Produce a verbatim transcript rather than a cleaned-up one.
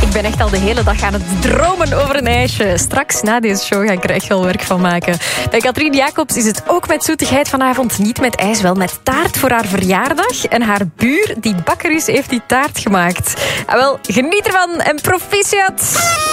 Ik ben echt al de hele dag aan het dromen over een ijsje. Straks na deze show ga ik er echt wel werk van maken. Bij Katrien Jacobs is het ook met zoetigheid vanavond. Niet met ijs, wel met taart voor haar verjaardag. En haar buur, die bakker is, heeft die taart gemaakt. Ah, wel, geniet ervan en proficiat!